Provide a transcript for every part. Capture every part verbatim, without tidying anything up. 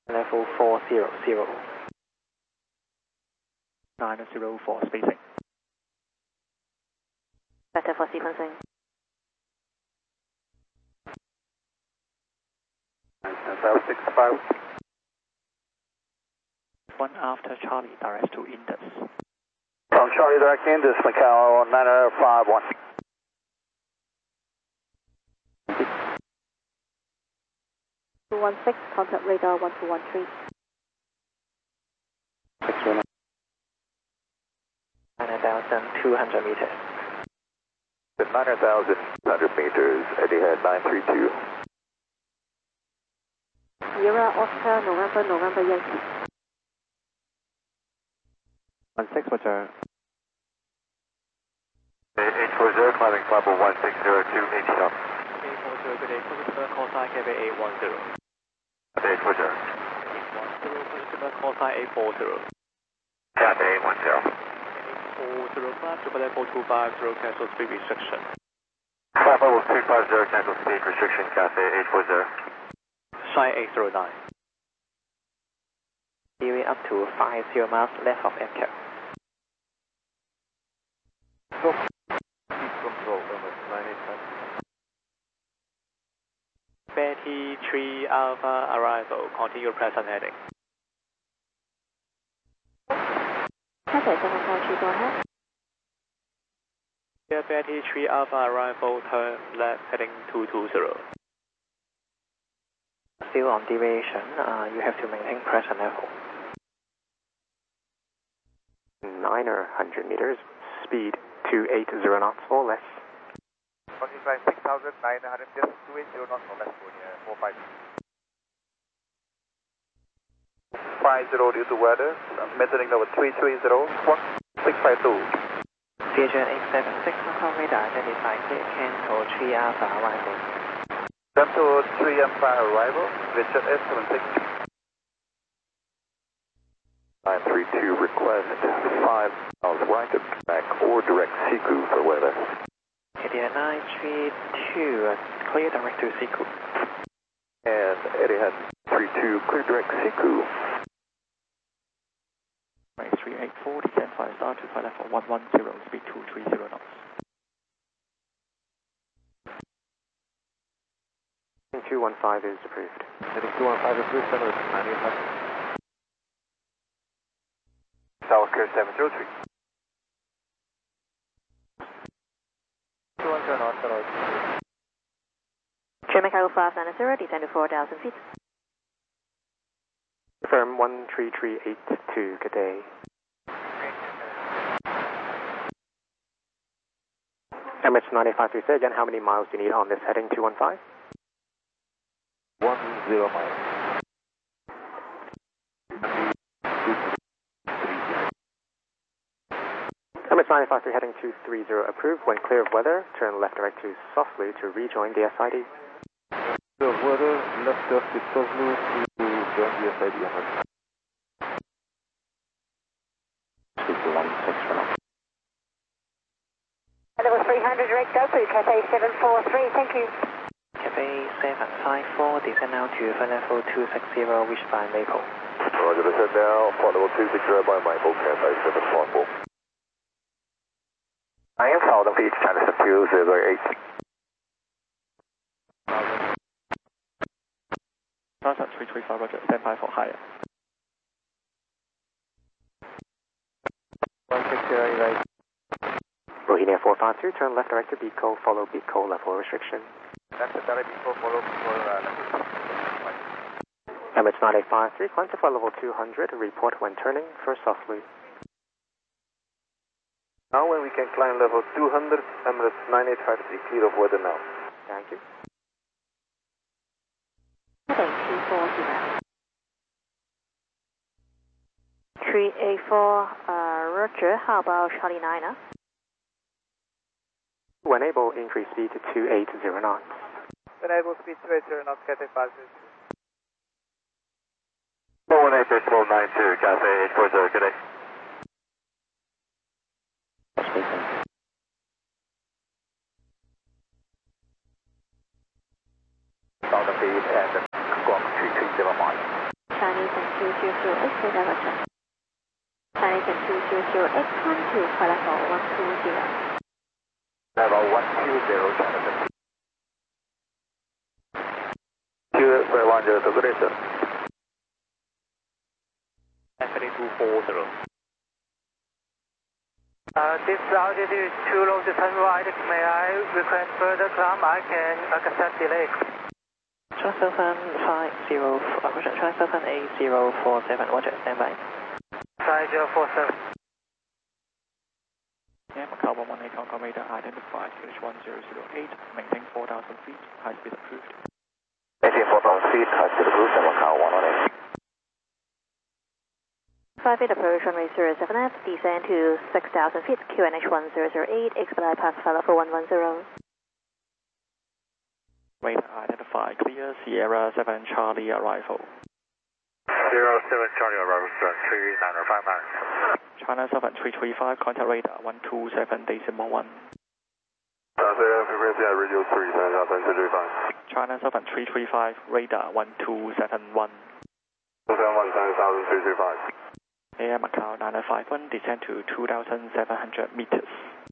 Level four zero zero. nine zero four spacing. Better for sequencing. six five. One after Charlie, direct to Indus. From Charlie direct to Indus, Macau nine zero five one. two one six, contact radar one two one three. nine thousand two hundred meters. nine thousand two hundred meters, Etihad nine three two. Sierra Oscar November November Yankee. one six, Roger. eight four zero, climbing five one six zero two, eight zero. eight four zero, good day, Customer call sign K B eight one zero. eight four zero. eight one zero, Customer call sign eight four zero. Cathay eight one zero. four zero five, triple level two five zero, cancel speed restriction. five level two five zero, cancel speed restriction, Cathay eight four zero. Shine eight zero nine. Leeway up to five zero miles left of M C A P. Control, nine eight five. Betty three Alpha arrival, continue present heading. Cathay seven four three, go ahead. Dear Betty three Alpha arrival, turn left heading two two zero. Still on deviation, uh, you have to maintain present level. nine hundred meters, speed two eighty knots or less. Quantify six thousand nine hundred, just two eighty knots or less for four five. five zero due to weather, measuring level three three zero, squawk six five two. C H N eight seven six, Macau radar identify clear, cancel three Alpha arrival. Cancel three Alpha arrival, Richard S seven six. nine three two request five miles right to back or direct Siku for weather. Etihad nine three two, uh, clear direct to Siku. And Etihad three two, clear direct Siku. Right, three eight four, descend five star to flight level one one zero, speed two three zero knots. two one five is approved. Heading two one five approved, seven nine eight five. South Coast seven zero three. two one zero knots, hello. German Cargo five nine zero, descend to four thousand feet. Firm one three three eight two, good day. M H nine eight five three, say again, how many miles do you need on this heading two one five? one zero miles. M H nine eight five three heading two three zero approved. When clear of weather, turn left direct to softly to rejoin the S I D. The weather left us to softly to join the S I D. one six for now. Level three hundred, direct go to Cathay seven four three, thank you. Cathay seven five four, descend now to flight level two six zero, reached by Maple. Roger, descend now, flight level two six zero by Maple, Cathay seven four four. I am Southern Beach, China two zero eight. Transat three three five, roger, stand by for higher. one six zero eight. Bohemia four five two, turn left direct to Beco, follow Beco level restriction. That's the direct Beco, follow Beco level. M H nine eight five three, climb to flight level two hundred, report when turning, first softly. Now when we can climb level two hundred, M H nine eight five three, clear of weather now. Thank you. Heading two four zero. three eight four, uh, Roger, how about Charlie niner? When able, increase speed to two eighty knots. When able, speed two eighty knots, Cathay five zero two. four one eight decimal nine two, Cathay eight four zero, good day. Southern Beach and Squawk three three zero miles. Chinese two zero zero X, radar Roger. Chinese two zero zero X, one two, flight level one two zero. Level one two zero, Chinese. Two, sorry, one zero, good day, sir. Anthony two four zero. Uh, this altitude is too low to turn right. May I request further climb? I can accept delay. Transocean five zero, uh, Transocean eight zero four seven, Roger, standby. five zero four seven. Yeah, Macau one one eight, Hong Kong radar identified, H one zero zero eight, maintain four thousand feet, high speed approved. Maintain four thousand feet, high speed approved, and Macau one one eight. five feet approach runway zero seven F, descend to six thousand feet, Q N H one zero zero eight, expedite past flight level one one zero. Radar identified, clear, Sierra seven Charlie arrival. Zero seven Charlie arrival, three nine five nine. China seven three three five, contact radar one two seven decimal one. Frequency at radio three, China seven three three five. China seven three three five, radar one two seven one. two seven one, China seven three three five. Air Macau nine five one, descend to two thousand seven hundred meters.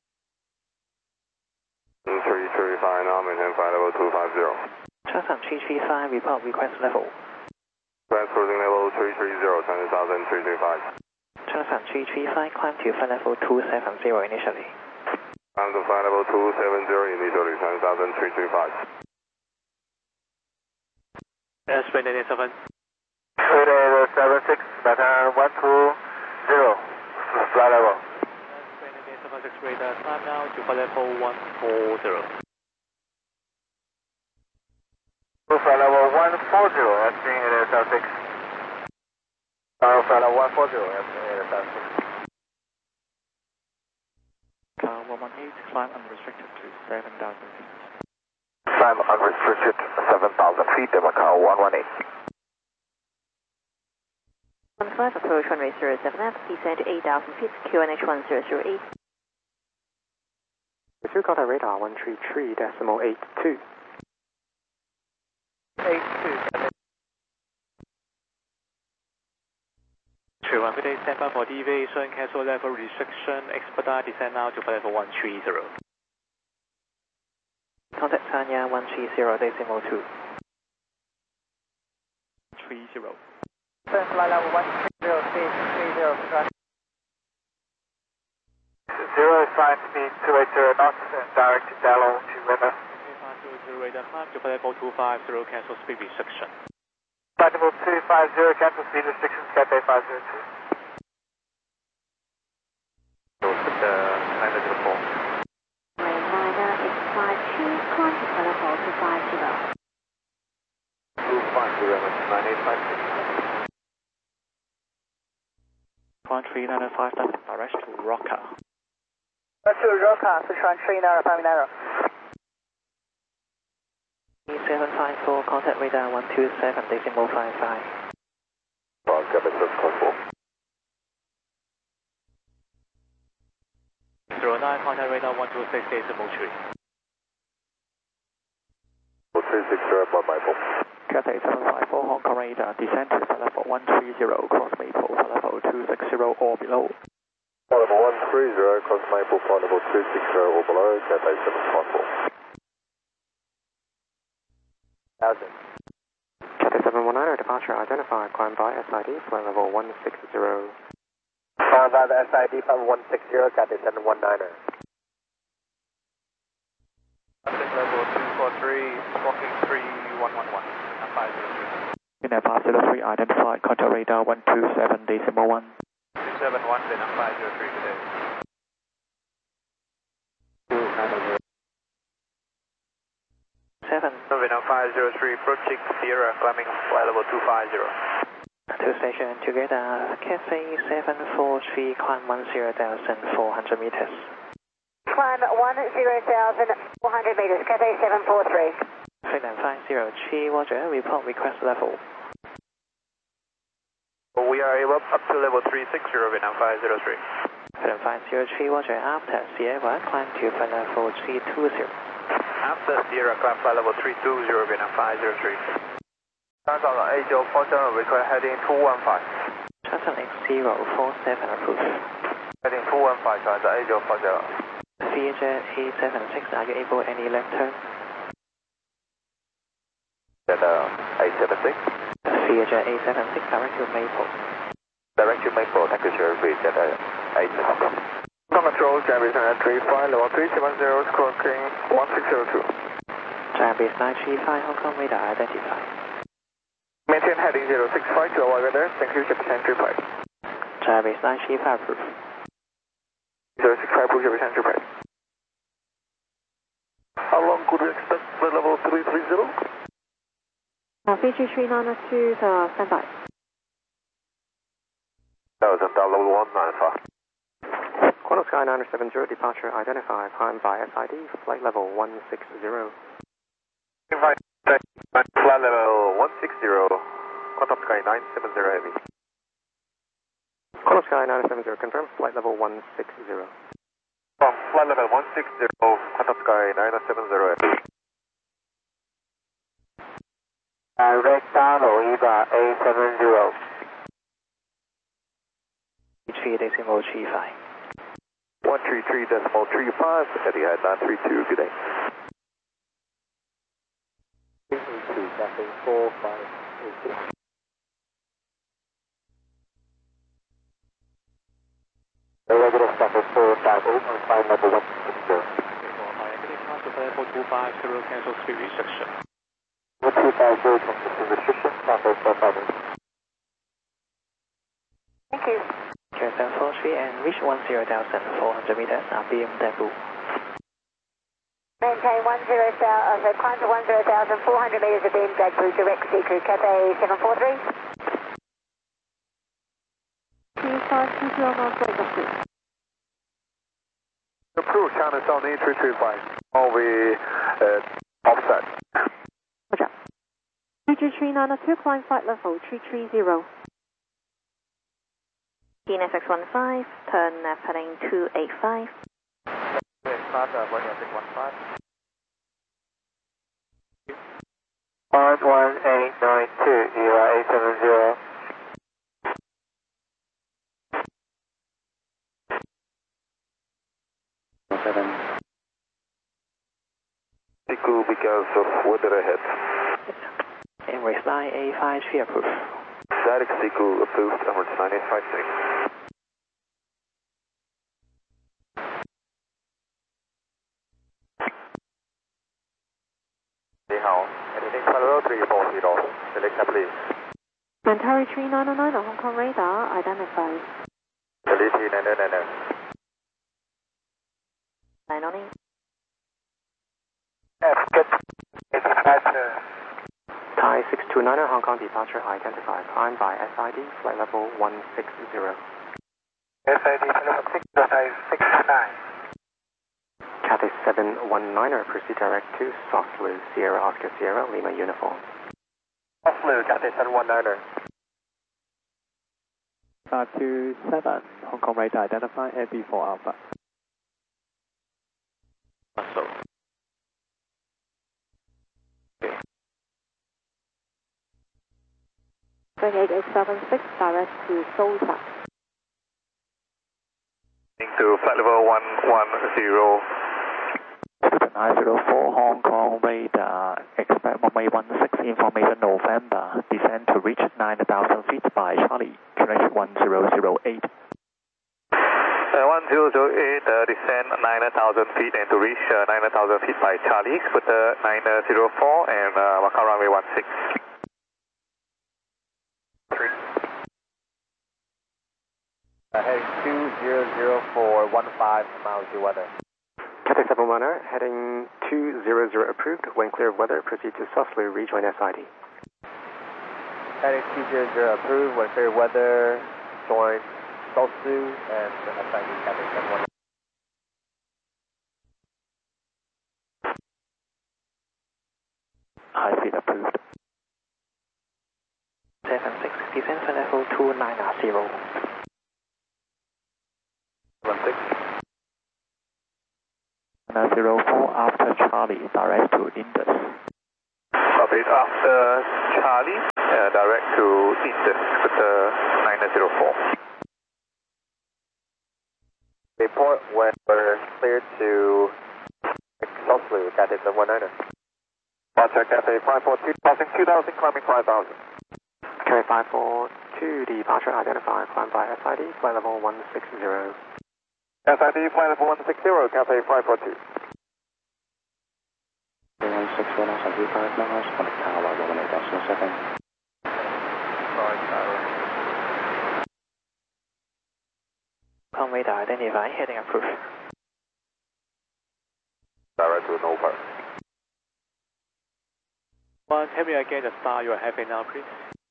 three three five now, maintain flight level two five zero. Transom three three five, report request level. Request cruising level three three zero, China seven three three five. Transom three three five, climb to flight level two seven zero initially. Climb to flight level two seven zero initially, China seven three three five. Airspeed eight seven. eight eight seven six, pattern one two zero, flight level. Airspeed eight seven six, radar climb now to flight level one four zero. To flight level one four zero, Airspeed eight eight seven six. Uh, flight level one four zero, Airspeed eight eight seven six. Car one one eight, climb unrestricted to seven thousand feet. Climb unrestricted seven thousand feet, Macau one one eight. one five approach runway zero seven F, descend to eight thousand feet, Q N H one zero zero eight. Two, contact radar one three three decimal eight two. eight two. three one, good day, stand by for deviation, cancel level restriction, expedite descend now to flight level one three zero. Contact Tanya one three zero decimal two. three zero. Flight level one zero three three zero. Zero five speed two eight zero knots and direct Dello to weather. five zero zero radar climb to flight level two five zero, cancel speed restriction. Flight level two five zero, cancel speed restrictions, Cathay five zero two. Minor X five two, climb to flight level two five zero. two five zero, nine eight five six. one three nine five, direct to Roca. That's to Roca, Sichuan three nine five nine. seven five four, contact radar one two seven decimal five five. Well, Quebec six four. zero nine, contact radar one two six decimal three. three six zero, Bob Maple. Cathay seven five four, Hong Kong radar, descend to flight level one three zero, cross Maple, flight level two six zero or below. Flight level one three zero, cross Maple, flight level two six zero or below, Cathay seven five four. Cathay seven one nine, departure identified, climb by S I D, flight level one six zero. Climb by the S I D, flight one six zero, Cathay seven one nine. Level two four three, walking three one one one, five zero three. In five zero three, identified, contact radar one two seven decimal one. two seven one, then five zero three today. seven. Vietnam five zero three, approaching Sierra, climbing flight level two five zero. Two station together, Cathay seven four three, climb one zero thousand four hundred meters. Climb one zero thousand four hundred meters, Cathay seven four three. Vietnam five zero three, Roger, report request level. We are able up to level three six zero, Vietnam five zero three. Vietnam five zero three, Roger, after Sierra, climb to flight level three two zero. After Sierra, climb flight level three two zero, Vietnam five zero three. Transit eight zero four seven, request heading two one five. Transit eight zero four seven approved. Heading two one five, transit eight zero four seven. Viager A seven six, are you able any left turn? At uh, eight seven six. Viager A seven six, direct to Maple. Direct to Maple, thank you, sir. Reach at uh, eight seven six. Control, Jambis nine three five, level three seven zero, squawking one six zero two. Jambis nine three five, Hong Kong radar identified. Maintain heading zero six five to avoid weather, thank you, Jambis nine three five. Jambis nine three five approved. zero six five, Jambis nine three five. How long could we expect for level three three zero? Uh, Fiji three nine two, uh, standby. Thousand, level one nine five. Qantas Sky nine seven zero, departure identified, climb by S I D, flight level one six zero. Flight level one six zero, Qantas Sky nine seven zero Heavy. Qantas Sky nine seven zero, confirm, flight level one six zero. From flight level one six zero, Qantas Sky nine seven zero Heavy. Direct down Oiba A seven zero. three decimal three five. one three three decimal three five, Etihad nine three two, good day. three three two, Cathay four five eight six. The regular Cathay four five eight on flight level one six zero. four two five zero, cancel speed restriction. one two five zero, cancel speed restriction, Cathay four five eight. Thank you. seven four three and reach one zero thousand four hundred meters, R P M debut. Maintain one zero thousand, uh, climb to one zero thousand four hundred meters of beam debut, direct Seacrew, Cathay seven four three. two five two zero knots, wake up please. Approved, China South three three five. All we uh, offset. Roger. Future three nine two, climb flight level three three zero. T N F X one five, turn left heading two eight five. Start uh, one six one five. One one eight nine two, zero eight seven zero. Seven. Siku because of weather ahead. Emirates nine A five three approved. Direct Siku approved, Emirates nine eight five six. 你好 anything Colorado three four zero, select please. Mentari three nine nine on Hong Kong radar, identified. Select nine nine nine. nine on eight. F, get dispatcher. Thai six two niner, Hong Kong departure identified, climb by S I D, flight level one six zero. S I D level six, Thai six nine. Cathay seven one niner, proceed direct to Soslu, Sierra Oscar Sierra, Lima Uniform. Soslu, Cathay seven one niner. five two seven, Hong Kong radar identified, A B four Alpha. So. Bring eight eight seven six, direct to Seoul. To flight level one one zero. nine zero four Hong Kong radar, expect runway one six, information November, descend to reach nine thousand feet by Charlie, Q one zero zero eight. Uh, one zero zero eight, uh, descend nine thousand feet and to reach uh, nine thousand feet by Charlie, put uh, nine zero four and uh, Macau runway one six. Three. Uh, heading two zero zero four, one five miles to weather. Cathay seven one niner, heading two zero zero approved, when clear of weather, proceed to Soslu, rejoin S I D. Heading two zero zero approved, when clear weather, join Soslu and S I D Cathay seven one niner. High speed approved. seven six, descend for level two nine zero. one six. nine zero four after Charlie, direct to Indus. Copy after Charlie. uh, direct to Eastern with the nine zero four. Report when we're cleared to South Blue, Cathay seven one niner. Roger, Cathay five four two, passing two thousand, climbing five thousand. Cathay five four two, departure identified, climb by S I D, flight level one six zero. S I D, flight level one six zero, Cathay five four two. one six one nine seven five miles, contact tower, one eight decimal seven. Sorry, tower. Conway to identify, heading approved. Direct to Nova. One, tell me again the star you are having now, please.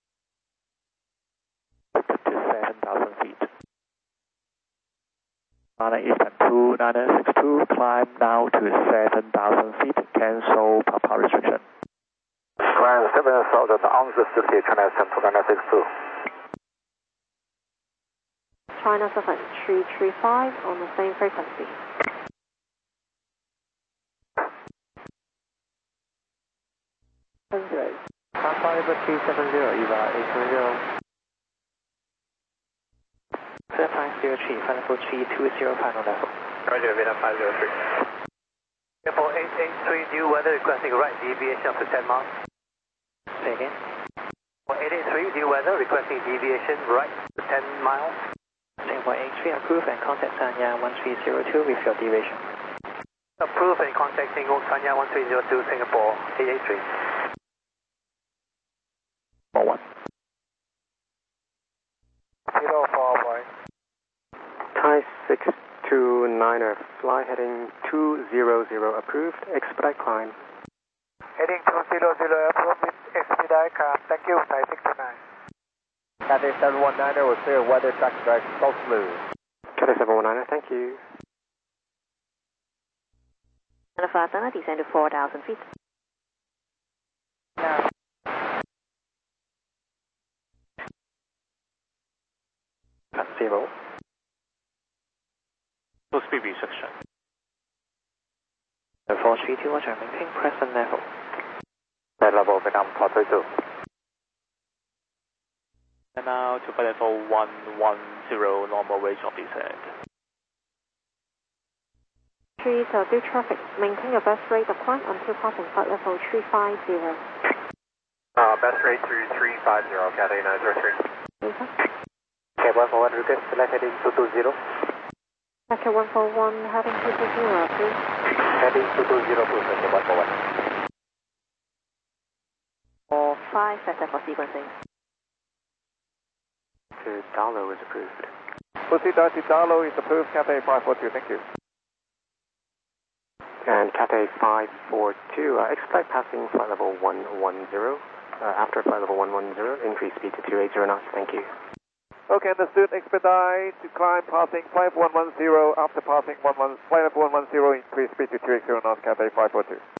To seven thousand feet. Niner Eastern two niner six two, climb now to seven thousand feet, cancel Papa restriction. Climb seven thousand on the city, China seven nine six two. China seven three three five on the same frequency. five three seven zero, Eva eight seven zero. Clear five zero three, final level three two zero, final level. Roger, Vietnam five zero three. Airport eight eight three, due weather requesting right deviation up to ten miles. Say again. For eight eight three, due weather requesting deviation right to ten miles. Singapore eight three approved and contact Sanya one three zero two with your deviation. Approved and contacting Sanya one three zero two, Singapore eight eight three. four one. Zero four one. Thai six two niner, fly heading two zero zero approved, expedite climb. Heading two zero zero, approved with expedite climb. Thank you, Thai six two nine. Cathay seven one niner will clear weather track direct South Blue. Cathay seven one niner, thank you. And a fast runner, descend to four thousand feet. Now. Zero. Full speed restriction. four three two, Roger, maintain present level. Flight level Vietnam four three two. And now to flight level one one zero, normal range of descent. Three, so due traffic, maintain your best rate of climb until passing flight level three five zero. Uh, best rate three three five zero, Cathay nine zero three. Okay. Okay, one four one, request select heading two two zero. Echo one four one, heading two two zero, please. Heading two two zero, please, okay, one four one. Or five, set up for sequencing. To Dalo is approved. Pussy Darcy Dalo is approved, Cathay five four two, thank you. And Cathay five four two, uh, expect passing flight level one one zero. Uh, after flight level one one zero, increase speed to two eighty knots, thank you. Okay, understood. Expedite to climb passing five one one zero. After passing one one, flight level one one zero, increase speed to two eighty knots, Cathay five four two.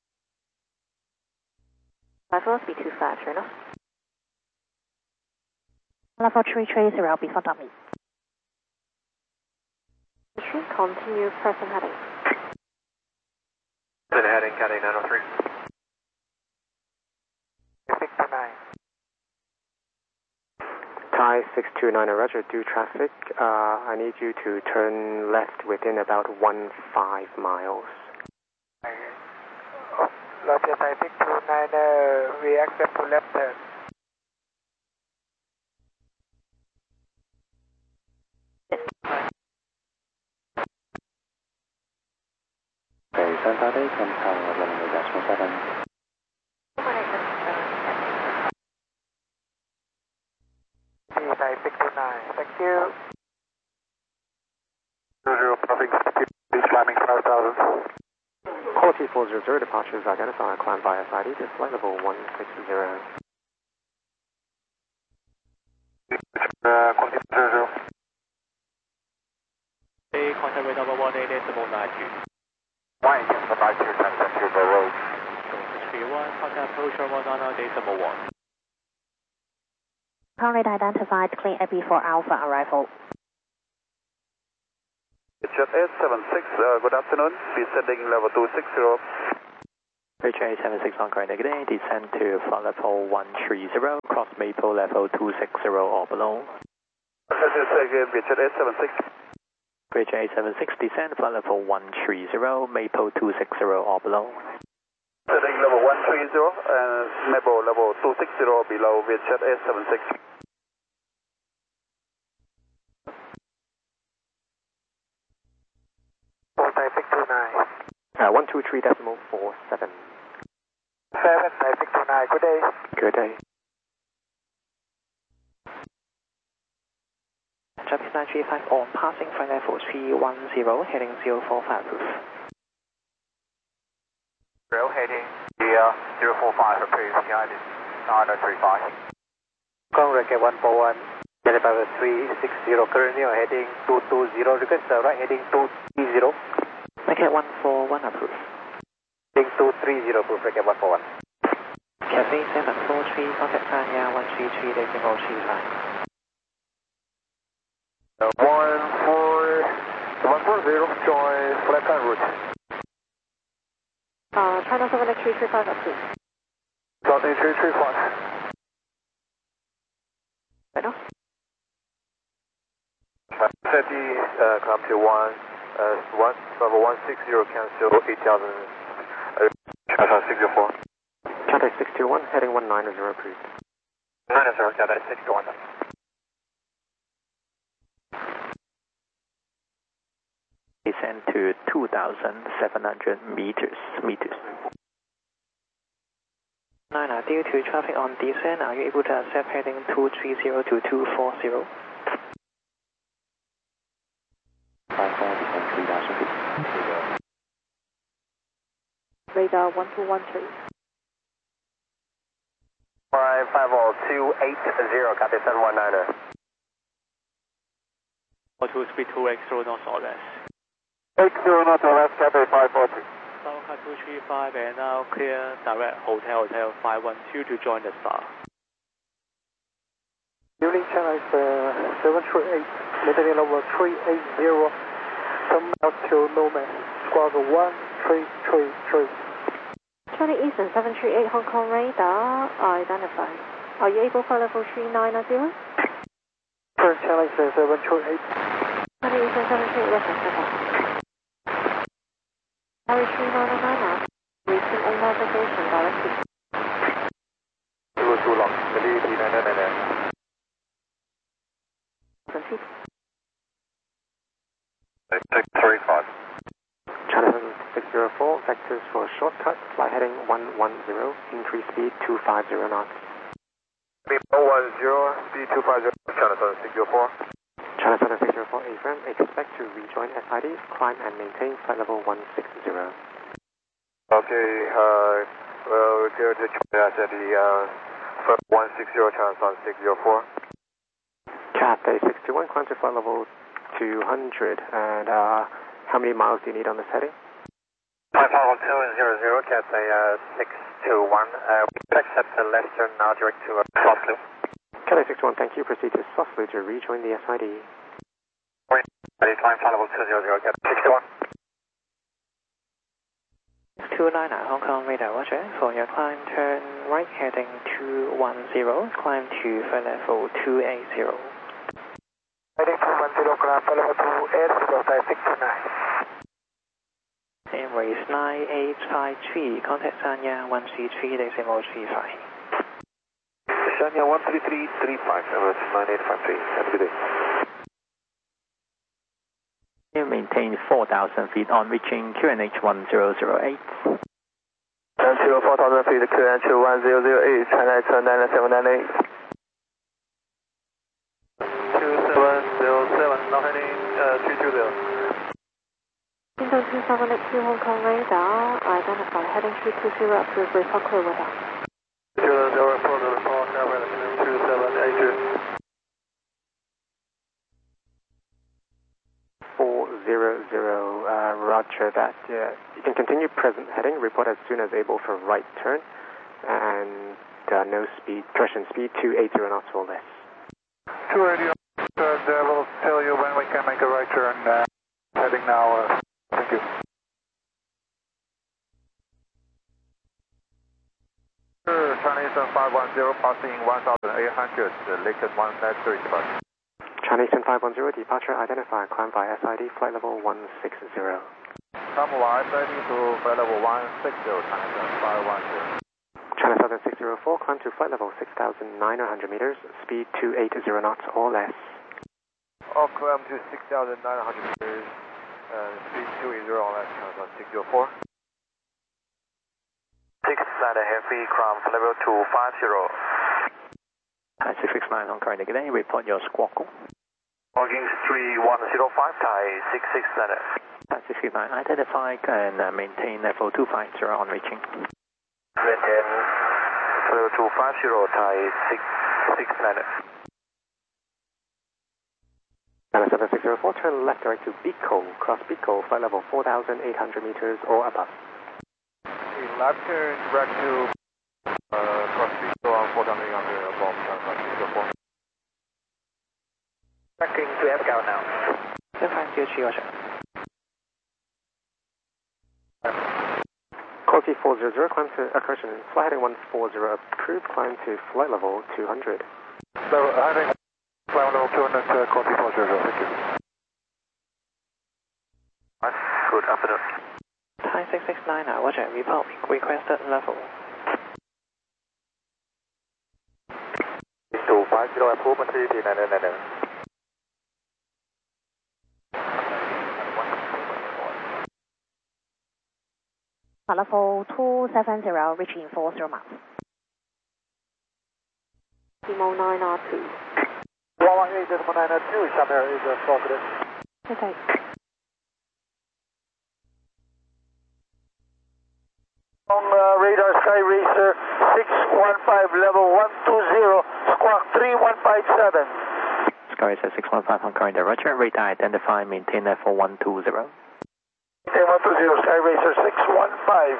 five four, speed two five, sure enough. Level three three zero, before dummy. Machine continue present heading. Present heading, Cathay nine oh three. six two nine. Thai six two niner, roger, due traffic. Uh, I need you to turn left within about one five miles. Oh, Roger, Thai six two nine, uh, we accept to left turn. Okay, Santa Day, contact tower, one eight decimal seven. Thai six two nine, thank you. Zero, passing speed climbing five thousand. Quality four zero zero, departures identified, climb by S I D to flight level one six zero. Uh, quality zero zero. Hey, contact rate number one eight decimal nine two. One eight decimal nine two, transfer to the road. three one, contact approach one nine decimal one. Current identified, clear A P for Alpha arrival. Jet eight seven six, uh, good afternoon. Descending level two six zero. Bridge eight seven six on current negative, descend to flight level one three zero, cross Maple level two six zero or below. Again, Bridge eight seven six. Bridge eight seven six, descend flight level one three zero, Maple two six zero or below. Heading level one three zero and Maple level two six zero below Bridge eight seven six. Traffic two nine. Uh, one two three decimal four seven. seven, traffic two nine, good day. Good day. Japanese nine three five on, passing flight level three one zero, heading zero four five roof. Rail heading zero four five, approved, guided nine oh three five. Kong Racket one four one, Delta three six zero, currently heading two two zero, request uh, right heading two three zero. Racket one four one approved. Heading two three zero, approved, Racket one four one. Cafe seven four three, contact Sanya one three three decimal three five. One four one four zero, join flight plan route. Uh, China seven eight three three five approved. South eight three three five. Right now? thirty, uh, come to one, uh, one, level one six zero, cancel eight thousand, uh, China six zero four. China six two one, heading one nine zero approved. nine zero, China six two one. Descend to two thousand seven hundred meters. meters. Nine, uh, due to traffic on descent, are you able to accept heading two three zero to two four zero? five four, descend three thousand feet. Radar one two one three. Five five oh two eight zero, copy seven one niner. Or two speed two X zero knots or less. eight zero knots or less, copy five four two. Car two three five and now clear direct Hotel Hotel five one two to join the star. Unit China is uh, seven three eight, maintaining level three eight zero, come out to Nomad, squawk one three three three. Charlie Eastern seven three eight Hong Kong radar identified. Are you able for level three nine zero? First China is uh, seven three eight. Charlie Eastern seven three eight reference level. Harry three nine nine now. Reaching on navigation directly. It was too long, Delhi three nine nine nine. Proceed. six three five. China six zero four, vectors for shortcut, fly heading one one zero, increase speed two five zero knots. Speed one one zero, speed two five zero, China six zero four. China seven six zero four A F M, expect to rejoin S I D, climb and maintain flight level one six zero. Okay, uh, well, we're here to China at the, uh, one six zero, China six zero four. Cathay six two one, climb to flight level two hundred, and, uh, how many miles do you need on this heading? five five two zero zero, Cathay, uh, six two one, uh, we can accept the Leicester now direct to, uh, Softloop. Cathay six two one, thank you, proceed to Softloop to rejoin the S I D. Ready, climb flight level two zero zero, Cathay six two one. two nine nine Hong Kong radar, roger. For your climb, turn right heading two one zero, climb to flight level two eight zero. Heading two one zero, climb flight level two eight zero, Thai six two nine. Emirates nine eight five three, contact Sanya one three three decimal three five. Sanya one three three three five, Emirates nine eight five three, have a good day. You maintain four thousand feet on reaching Q N H one zero zero eight. zero four thousand feet, Q N H one zero zero eight, China nine seven nine eight. two seven zero seven, now heading uh, three two zero. Window two seven eight two Hong Kong radar identified. Heading three two zero approved. Report clear weather. zero zero four zero four, two seven eight two. four zero zero, uh, roger that. Uh, you can continue present heading, report as soon as able for right turn, and uh, no speed, correction speed two eighty knots or less. two eighty, uh, we'll tell you when we can make a right turn, uh, heading now, uh, thank you. Eastern five one zero, passing one thousand eight hundred, Lincoln one nine three, departure. China Eastern five one zero, departure identified, climb by S I D, flight level one six zero. Climb by S I D to flight level one six zero, China Eastern five one zero. China Southern six zero four, climb to flight level six thousand nine hundred meters, speed two eighty knots or less. Oh, climb to six thousand nine hundred meters, uh, speed two eighty or less, China Southern six zero four. six nine heavy, climb level two five zero. Thai six six nine Hong Kong, again, report your squawk. Logging three one zero five, Thai six six nine. Thai six six nine, identify and uh, maintain level two five zero on reaching. Maintain level two five zero, Thai six six nine. China Southern six zero four, turn left direct to Bicol, cross Bicol, flight level four thousand eight hundred meters or above. Left turn direct to uh, cross Bicol on four thousand eight hundred above, China six zero four. Tracking to F G A L now. F five zero three, Roger. Corky four zero zero, climb to, uh, correction, flight heading one four zero, approved, climb to flight level two hundred. So, heading flight level two hundred to Corky four zero zero, thank you. Good afternoon. Thai six six nine, Roger, report requested level. two five zero, approved, Mercedes nine nine nine. Level two seven zero, reaching four zero miles. Limo nine R two. one one eight decimal nine R two, Shamir is uh, forwarded. Okay. On uh, radar Sky Racer six one five, level one two zero, squawk three one five seven. Sky Racer six one five Hong Kong, Roger, radar identify, maintain level one two zero. Maintain one two zero, Sky Racer six one five.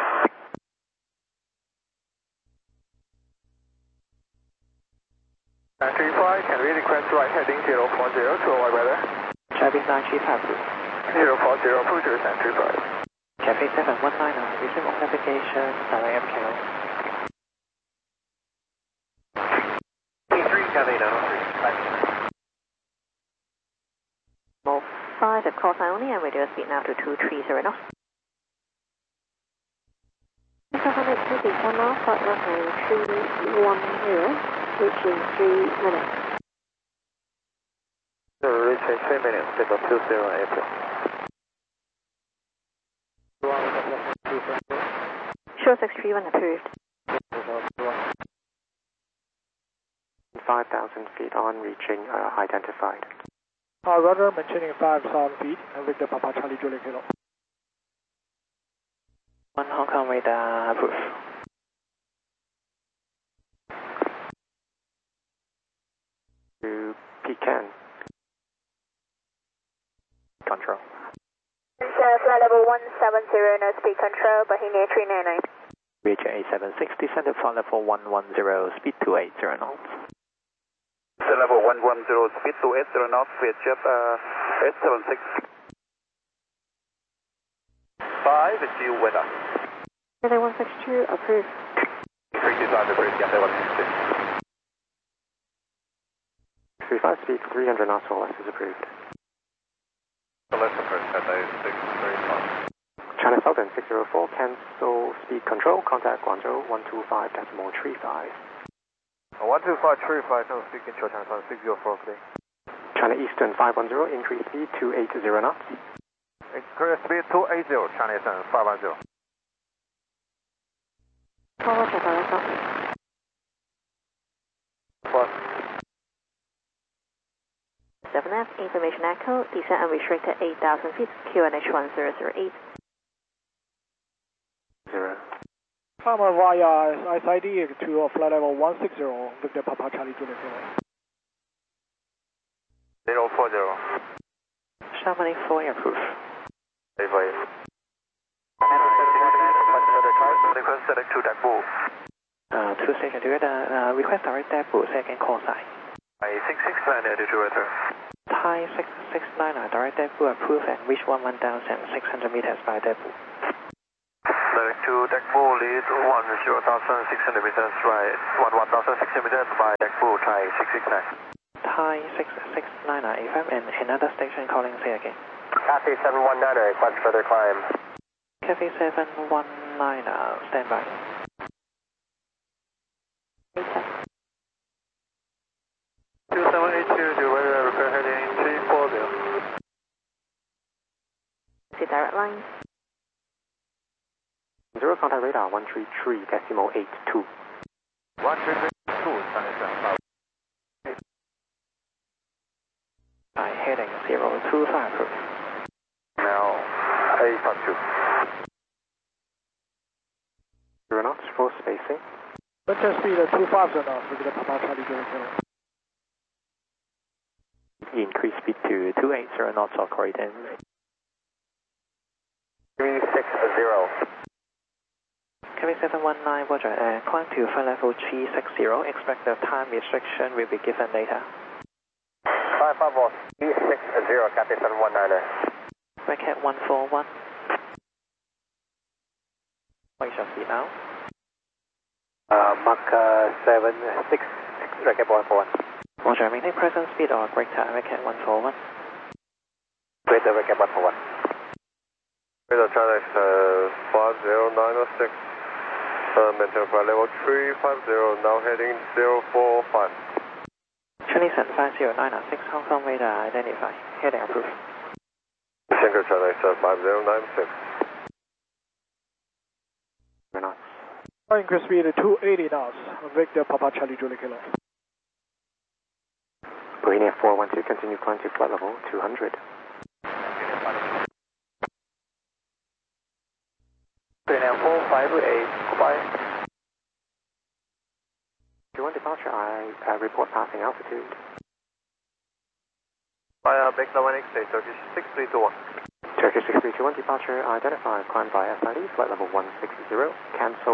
nine three five, can we request right heading zero four zero to avoid weather? Traffic nine three five, zero four zero, approach nine three five. Cafe seven one nine, resume on navigation, direct F G A L. P three, Cafe nine three. Move five at call sign only and radio speed now to two three zero knots. seven eight two one now, flight level three one zero, reaching three minutes. So reaching three minutes, level two zero, April. Sure six three one approved. five thousand feet on reaching uh, identified. Uh, rudder maintaining five thousand feet, and with the Papa Charlie Juliet Kilo. One Hong Kong radar approved. To Pecan. Control. Flight level one seven zero, no speed control, Bohemia three nine nine. Reach eight seven six, descend to flight level one one zero, speed two eighty knots. So level one one zero, speed two eighty knots, with jet uh, eight seven six. five, it's you weather. Weather one six two, approved. three two five, approved, yeah, one six two. three five, speed three hundred knots or less is approved. So let's approach that is six three five. China Southern six zero four, cancel speed control, contact Guangzhou one two five decimal three five. one two five three five, no speed control, China Southern six zero four, please. China Eastern five one zero, increase speed two eighty knots. Increase speed two eighty, China Eastern five one zero. Forward to Director. Plus. seven F, information echo, descent unrestricted eight thousand feet, Q N H one zero zero eight. Zero. Climb via S I D to flight level one six zero with the Papa Charlie Juliet Kilo. zero four zero. Chamonix four approved. Hey, boy. Request select to Dagbu. Uh, two station director, uh, request direct Dagbu, second call sign. six six nine, attitude weather. Thai six six nine, direct Dagbu approved and reach one one thousand six hundred meters by Dagbu. No direct to Dagbu, lead one zero thousand six hundred meters right, one one thousand six hundred meters by Dagbu, Thai six six nine. Thai six six nine A M and another station calling, say again. Cathay seven one nine, request further climb. Cathay seven one nine, stand by. two seven eight two, to radar repair heading three four zero. See direct line. Zero contact radar one three three decimal eight two. one three three two, By heading zero two five. now eight five two. Zero knots, full spacing. Vector speed at two five zero knots, Victor Papa Charlie Juliet Kilo. Increase speed to two eight zero knots or corridor. three six zero. Cathay seven one nine, Roger, uh, climb to flight level three six zero, expect the time restriction will be given later. five five one, three six zero, Cathay seven one nine. Racket one four one. What is your speed now? Uh, Mach uh, seven six, Racket one four one. Roger, maintain present speed or greater, Racket one four one. Greater, Racket one four one. Radar China uh, five zero nine six, uh, maintain flight level three five zero, now heading zero four five. Chinese and five zero nine six, Hong Kong radar identify, heading approved. Single China uh, five zero nine six. Zero knots. Increase speed at two eighty knots, Victor Papa Charlie Juliet Kilo. Bohemia four one two, continue climb to flight level two hundred. Bohemia four five eight, goodbye. two one departure, I uh, report passing altitude. Via Bekla one X A, Turkish six three two one. Turkish six three two one departure, identify, climb by S I D, flight level one six zero, cancel.